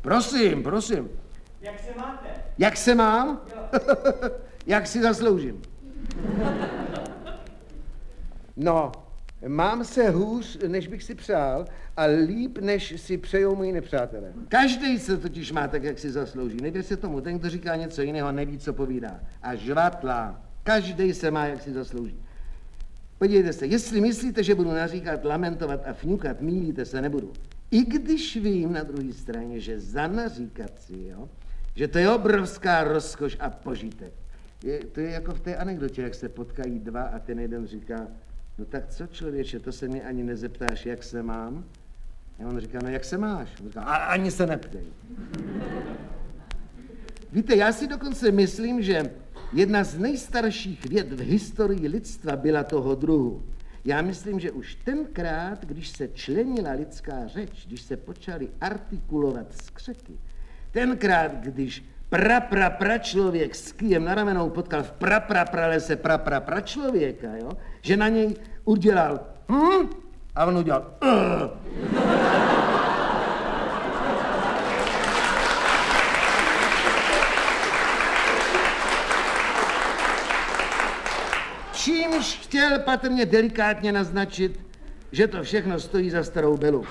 Prosím. Jak se máte? Jak se mám? Jak si zasloužím? No, mám se hůř, než bych si přál, a líp, než si přejou moji nepřátelé. Každý se totiž má tak, jak si zaslouží. Nevěř se tomu, ten, kdo říká něco jiného, neví, co povídá. A žvatlá. Každý se má, jak si zaslouží. Podívejte se, jestli myslíte, že budu naříkat, lamentovat a fňukat, mýlíte se, nebudu. I když vím na druhé straně, že za naříkat si, jo, že to je obrovská rozkoš a požitek. To je jako v té anekdotě, jak se potkají dva a ten jeden říká, no tak co, člověče, to se mě ani nezeptáš, jak se mám? A on říká, no jak se máš? On říká, ani se neptej. Víte, já si dokonce myslím, že jedna z nejstarších věd v historii lidstva byla toho druhu. Já myslím, že už tenkrát, když se členila lidská řeč, když se počaly artikulovat skřeky, tenkrát, když pračlověk s kýjem na ramenou potkal v pralese pračlověka, jo, že na něj udělal a on udělal čímž chtěl patrně delikátně naznačit, že to všechno stojí za starou belu.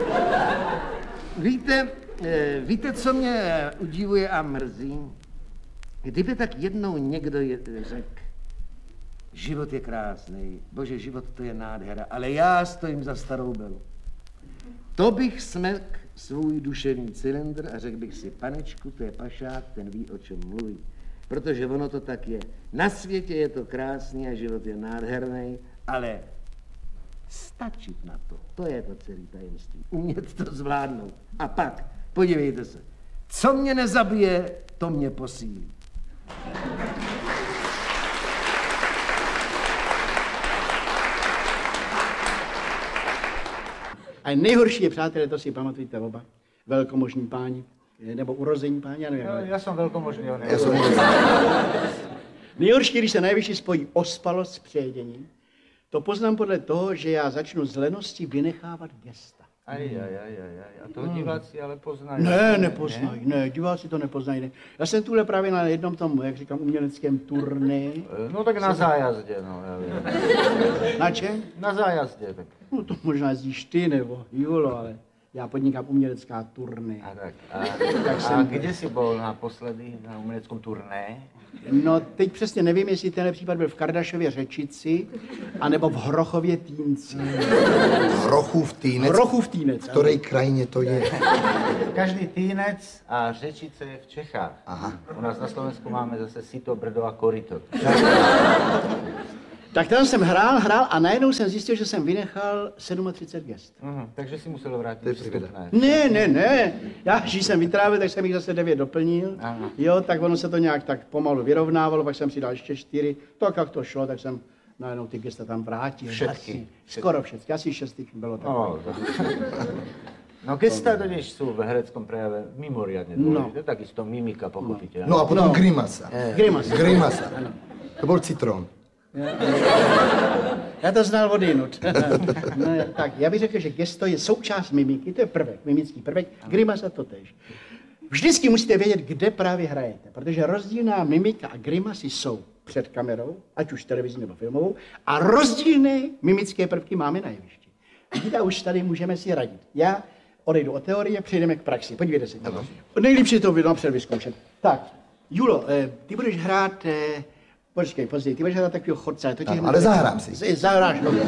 Víte, co mě udivuje a mrzí? Kdyby tak jednou někdo řekl, život je krásný, bože, život to je nádhera, ale já stojím za starou belu. To bych smekl svůj duševní cylindr a řekl bych si, panečku, to je pašák, ten ví, o čem mluví. Protože ono to tak je. Na světě je to krásný a život je nádherný, ale stačit na to, to je to celé tajemství. Umět to zvládnout. A pak, podívejte se, co mě nezabije, to mě posílí. A nejhorší je, přátelé, to si pamatujte oba, velkomožní páni, nebo urození páni, já nevím. Já jsem velkomožný, Nejhorší, když se nejvyšší spojí ospalost s přejeděním, to poznám podle toho, že já začnu z lenosti vynechávat gesta. A to diváci ale poznají. Ne, nepoznají, ne, diváci to nepoznají. Ne. Já jsem tuhle právě na jednom tom, jak říkám, uměleckém turné. No tak na zájazdě, no. Na čem? Na zájazdě, tak. No to možná jezdíš ty, nebo Julo, ale já podnikám umělecká turné. A kde jsi byl naposledy na uměleckém turné? No, teď přesně nevím, jestli tenhle případ byl v Kardašově Řečici, anebo v Hrochově Týnci. Hrochův Týnec? Hrochův Týnec. V které krajině to je? Každý Týnec a Řečice je v Čechách. Aha. U nás na Slovensku máme zase Sito, Brdo a Koryto. Tak tam jsem hrál a najednou jsem zjistil, že jsem vynechal 37 gest. Takže si musel vrátit zpět. Ne. Já, když jsem vytrávil, tak jsem jich zase 9 doplnil. Aha. Jo, tak ono se to nějak tak pomalu vyrovnávalo, pak jsem si dal ještě 4. Tak jak to šlo, tak jsem najednou ty gesta tam vrátil. Všetky. Skoro všetky, asi 6 bylo tak. No gesta totiž jsou ve hereckém prejave mimoriadne důležité, takisto mimika pochopitelně. No a potom grimasa. Grimasa. To byl citron. Já to znal od jinut. No, tak, já bych řekl, že gesto je součást mimiky, to je prvek, mimický prvek, grimasa totéž. Vždycky musíte vědět, kde právě hrajete, protože rozdílná mimika a grimasy jsou před kamerou, ať už televizní nebo filmovou, a rozdílné mimické prvky máme na jevišti. Vidíte, už tady můžeme si radit. Já odejdu od teorie, přejdeme k praxi. Podívejte se. Nejlíp si to napřed vyzkoušet. Tak, Julo, ty budeš hrát... Počkej, později, ty budeš hrát takového chodce. Ale zahrám si. Zahráš, no.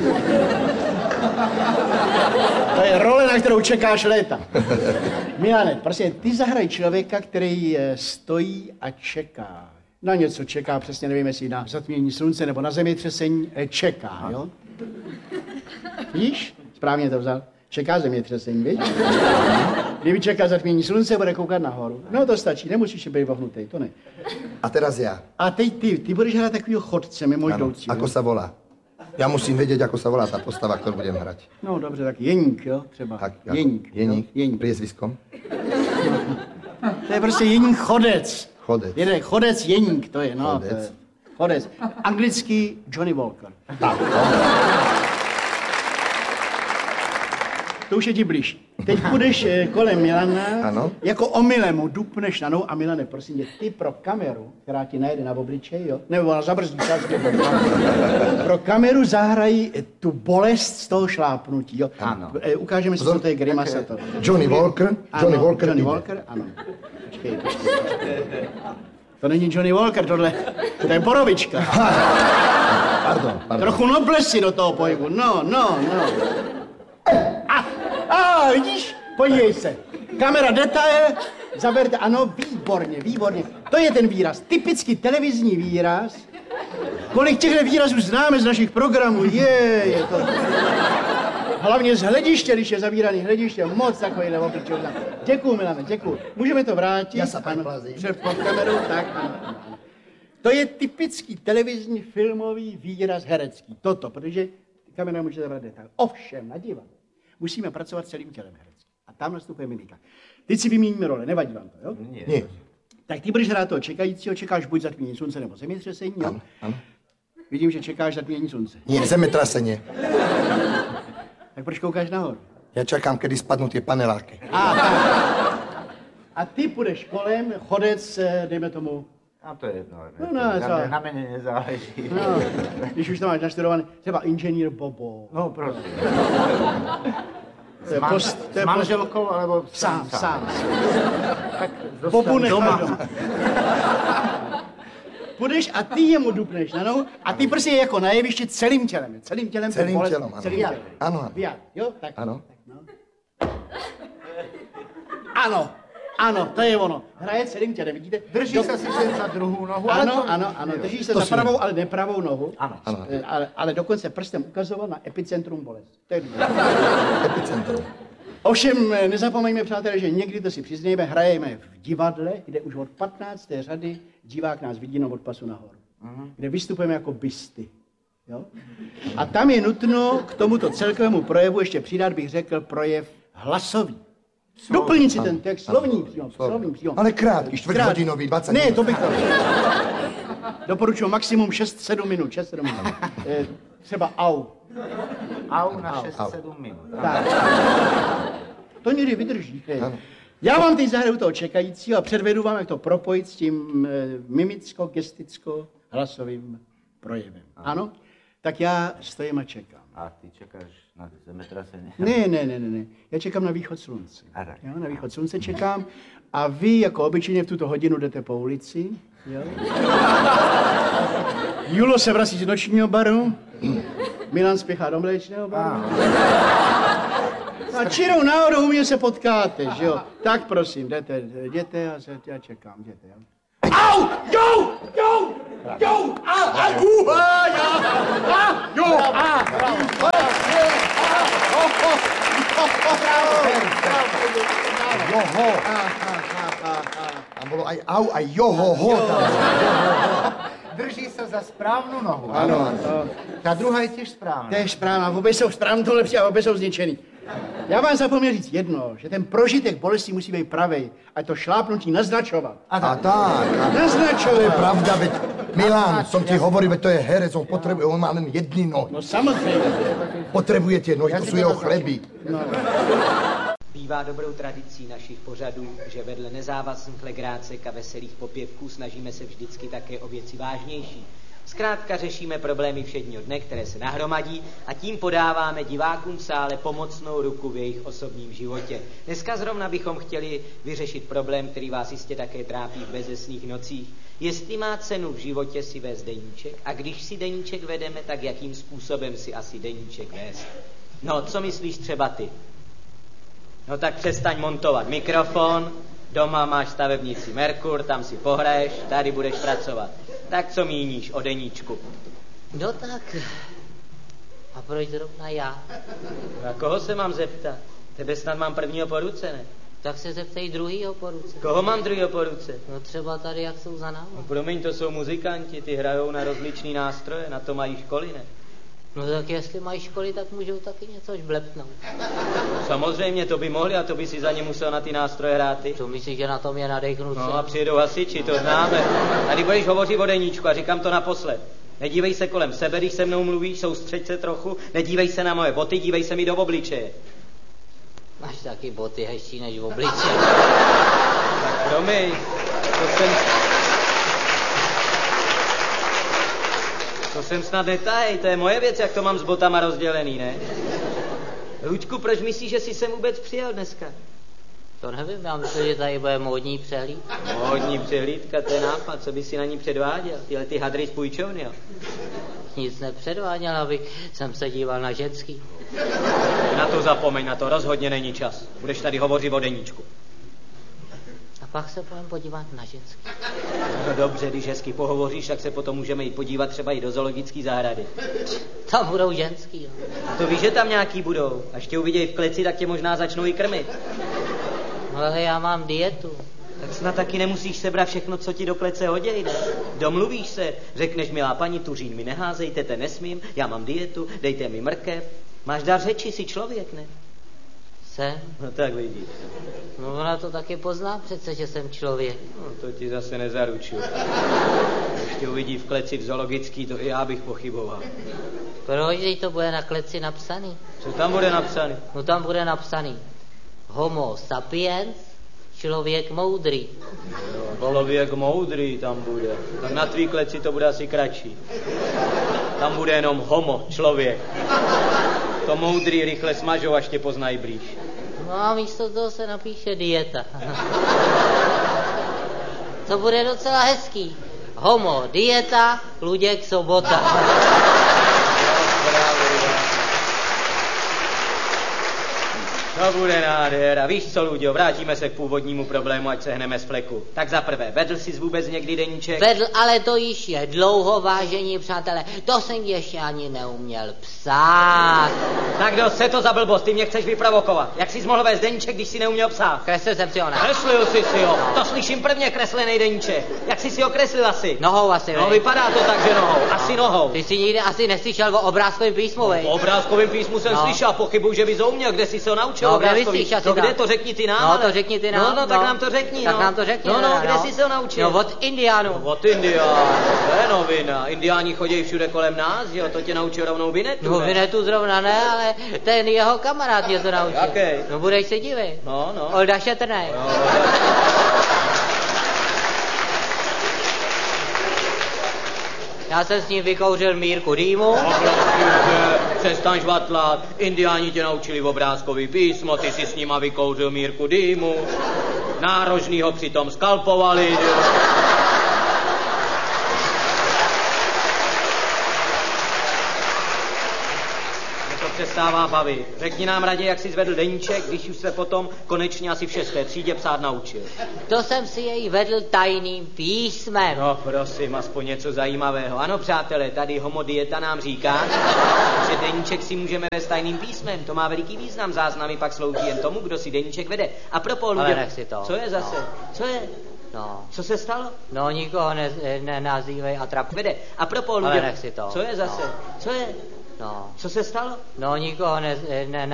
To je role, na kterou čekáš léta. Milane, prostě ty zahraj člověka, který stojí a čeká. Na něco čeká, přesně nevím, jestli na zatmění slunce nebo na zemětřesení čeká, jo? Víš? Správně to vzal. Čeká zemětřesení, viď? Kdyby čeká zatmění slunce, bude koukat nahoru. No to stačí, nemusíš být vohnutý, to ne. A teraz já. A teď ty budeš hrát takovýho chodce mimo jdoucí. Ako sa volá. Já musím vědět, ako sa volá ta postava, kterou budem hrát. No dobře, tak Jeník, jo, třeba. Tak, Jeník. Priezviskom? To je prostě Jeník Chodec. Chodec Jeník, to je, no. Chodec. Chodec. Anglický Johnny Walker. Tak, to už je ti blíž. Teď půjdeš kolem Milana, Ano. jako omylem mu dupneš na nohu a Milane, prosím tě, ty pro kameru, která ti najede na obličej, jo, nebo ona zabrzdí čas, pro kameru zahrají tu bolest z toho šlápnutí, jo. Ano. Ukážeme si, co to je grimasa to. Johnny Walker, Ano, Walker Johnny jde. Walker, ano. Počkej. To není Johnny Walker, tohle, to je borovička. Pardon. Trochu noblesi do toho pohybu, no. Vidíš? Podívej se. Kamera detail, zaberte, ano, výborně. To je ten výraz, typický televizní výraz. Kolik těchto výrazů známe z našich programů, je to. Hlavně z hlediště, když je zavíraný hlediště, moc takovýhle obličej. Děkuju, Milane, děkuju. Můžeme to vrátit? Já se tak plazím. Před pod kamerou, tak, ano. To je typický televizní filmový výraz herecký. Toto, protože kamera může zabrat detail. Ovšem, na divadlo musíme pracovat celým tělem hereckým. A tam nastupuje mimika. Teď si vyměníme role, nevadí vám to, jo? Ne. Tak ty budeš hrát toho čekajícího, čekáš buď zatmění slunce nebo zemětřesení, jo? Ano. Vidím, že čekáš zatmění slunce. Nie, zemetrasenie. Tak proč koukáš nahoru? Ja čakám, kedy spadnú tie paneláky. A ty půjdeš kolem, chodec, dejme tomu, A to je jedno. Na mě nezáleží. no, když už to máš naštudované, třeba inženýr Bobo. No, prosím. To je S manželkou, alebo sám. Tak Bobu nechaj doma. doma. Půjdeš a ty jemu dupneš na nohu a ty prostě jako na jevišti celým tělem. Celým tělem, Celým bolest, tělem, ano. celým tělem. Ano. Vyjad, jo? Tak. Ano. Ano, to je ono. Hraje celým tělem, vidíte? Drží se si za druhou nohu. Ano, drží se za pravou, ale nepravou nohu. Ano. Ale dokonce prstem ukazoval na epicentrum bolesti. To je důležité. Epicentrum. Ovšem, nezapomeňme, přátelé, že někdy to si přiznejme, hrajeme v divadle, kde už od 15. řady divák nás vidí od pasu nahoru. Kde vystupujeme jako bysty. Jo? A tam je nutno k tomuto celkovému projevu ještě přidat, bych řekl, projev hlasový. Doplnit si ten text, slovní příjem. Ale krátký, čtvrthodinový, 20 minut. Ne, to bych to. Doporučuji maximum 6-7 minut. Třeba au. Au na 6-7 minut. Tak. To někdy vydrží. Já vám teď zahraju toho čekajícího a předvedu vám, jak to propojit s tím mimicko-gesticko-hlasovým projevem. Ano? Tak já stojím a čekám. A ty čekáš na zemetrasení? Ne. Já čekám na východ slunce. Jo, na východ slunce čekám a vy jako obyčejně v tuto hodinu jdete po ulici. Jo? Julo se vrací z nočního baru, Milan spěchá do mléčného baru. A čirou náhodou u mě se potkáte, že jo? Tak prosím, jděte a já čekám, jděte. Jo? Au! Jo! Tam bolo aj au, aj joho. Drží se za správnou nohu. Ano. Ta druhá je těž správná. Tež správná, obě jsou správný, to lepší a obě jsou zničený. Já vám zapomněl říct jedno, že ten prožitek bolesti musí být pravej, a to šlápnutí naznačovat. A tak. Naznačovat. To je pravda, veď Milan, som ti hovoril, veď to je herec, on má len jedny nohy. No samozřejmě. Potrebuje tie nohy, to sú jeho chleby. Bývá dobrou tradicí našich pořadů, že vedle nezávazných legrácek a veselých popěvků snažíme se vždycky také o věci vážnější. Zkrátka řešíme problémy všedního dne, které se nahromadí a tím podáváme divákům v sále pomocnou ruku v jejich osobním životě. Dneska zrovna bychom chtěli vyřešit problém, který vás jistě také trápí v bezesných nocích. Jestli má cenu v životě si vést deníček a když si deníček vedeme, tak jakým způsobem si asi deníček vést. No, co myslíš třeba ty? No tak přestaň montovat mikrofon, doma máš stavebnici Merkur, tam si pohraješ, tady budeš pracovat. Tak co míníš o deníčku? No tak, a proč zrovna já? A koho se mám zeptat? Tebe snad mám prvního po ruce, ne? Tak se zeptej druhýho po ruce. Koho mám druhýho po ruce? No třeba tady, jak jsou za náma. No, promiň, to jsou muzikanti, ty hrajou na rozličný nástroje, na to mají školy, ne? No tak jestli mají školy, tak můžou taky něco žblepnout. Samozřejmě, to by mohli a to by si za ně musel na ty nástroje hrát ty. To myslíš, že na tom je nadechnuce? No a přijedou hasiči, to známe. Tady budeš hovořit o deníčku a říkám to naposled. Nedívej se kolem sebe, když se mnou mluvíš, soustřeď se trochu, nedívej se na moje boty, dívej se mi do obličeje. Máš taky boty hezčí než v obličeji. Tak promiň, to jsem snad netaj, to je moje věc, jak to mám s botama rozdělený, ne? Luďku, proč myslíš, že jsi sem vůbec přijel dneska? To nevím, já myslím, že tady bude módní přehlíd. Módní přehlídka, to je nápad, co by si na ní předváděl? Tyhle ty hadry z půjčovny, jo? Nic nepředváděl, abych jsem se díval na ženský. Na to zapomeň, na to rozhodně není čas. Budeš tady hovořit o deníčku. A pak se půjdeme podívat na ženský. No dobře, když hezky pohovoříš, tak se potom můžeme jít podívat třeba i do zoologické zahrady. Tam budou ženský, jo. A to víš, že tam nějaký budou. Až tě uvidějí v kleci, tak tě možná začnou i krmit. Ale já mám dietu. Tak snad taky nemusíš sebrat všechno, co ti do klece hodí, ne? Domluvíš se, řekneš, milá paní, tuřín mi neházejte, ten nesmím, já mám dietu, dejte mi mrkev. Máš dar řeči, jsi člověk, ne? Jsem? No tak vidíš. No ona to taky pozná přece, že jsem člověk. No to ti zase nezaručuju. Když tě uvidí v kleci v zoologický, to i já bych pochyboval. Proč to bude na kleci napsaný? Co tam bude napsaný? No tam bude napsaný Homo sapiens, člověk moudrý. No, člověk moudrý tam bude. Tak na tvý kleci to bude asi kratší. Tam bude jenom homo, člověk. To moudrý rychle smažou, až tě poznají blíž. No a místo toho se napíše dieta. To bude docela hezký. Homo, dieta, Luděk, sobota. To bude nádhera. Víš co, Luďo, vrátíme se k původnímu problému, ať se hneme z fleku. Tak za prvé, vedl jsi vůbec někdy deníček? Vedl, ale to již je dlouho, vážení přátelé. To jsem ještě ani neuměl psát. Tak kdo se to za blbost, ty mě chceš vyprovokovat. Jak jsi mohl vést deníček, když jsi neuměl psát? Kreslil jsem si ho na. Kreslil jsi si ho. To slyším prvně kreslený deníček. Jak jsi si ho kreslil asi? Nohou asi, No vypadá to tak, že nohou. Asi nohou. Ty jsi nikdy asi neslyšel o obrázkovém písmu, vej? O obrázkovém písmu jsem slyšel, pochybuju, že bys ho uměl. Kde jsi se ho naučil? No, kde myslíš asi kde tam? to řekni ty nám. No, to řekni ty nám. No, tak nám to řekni, Tak nám to řekni. No, kde jsi se ho naučil? No, od Indiánů. No, od Indiánů, to je novina. Indiáni chodí všude kolem nás, jo, to tě naučil rovnou Vinetu. No, Vinetu zrovna ne, ale ten jeho kamarád mě to naučil. Jaký? No, budeš se divit. No. Olda Šetrnej. No, Já jsem s ním vykouřil mírku dýmu. Přestaň žvatlat, Indiáni tě naučili obrázkový písmo, ty si s nima vykouřil mírku dýmu, nárožný ho přitom skalpovali. Přestává bavit. Řekni nám raději, jak jsi zvedl deníček, když už se potom konečně asi v 6. třídě psát naučil. To jsem si jej vedl tajným písmem. No prosím, aspoň něco zajímavého. Ano, přátelé, tady Homo Dieta nám říká, že deníček si můžeme vést tajným písmem. To má veliký význam, záznamy pak slouží jen tomu, kdo si deníček vede. A propos Ale nech si to. Co je zase? No. Co je? No. Co se stalo? No, nikoho nenazývej atrap. Vede. A propos Ale nech si to. Co je zase? No. Co je? No. Co se stalo? No, nikoho